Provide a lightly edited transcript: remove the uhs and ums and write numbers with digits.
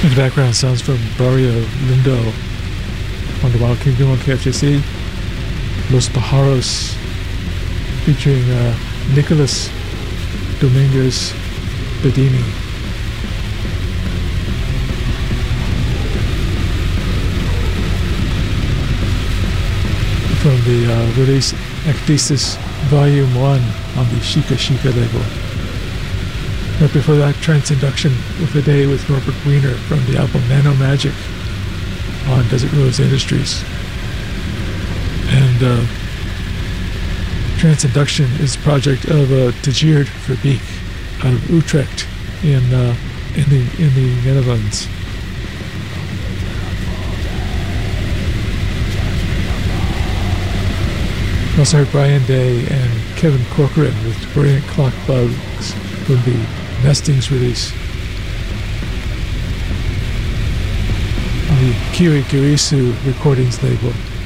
In the background, sounds from Barrio Lindo on the Wild Kingdom on KFJC. Los Pajaros featuring Nicolas Dominguez Bedini. From the release Ecthesis Volume 1 on the Shika Shika label. Right before that, Transcenduction with a Day with Norbert Wiener from the album Nano Magic on Desert Rose Industries. And Transcenduction is a project of Tajir Verbeek out of Utrecht in the Netherlands. We also heard Brian Day and Kevin Corcoran with Brilliant Clock Bugs from the Nestings release on the Kiri Girisu Recordings label.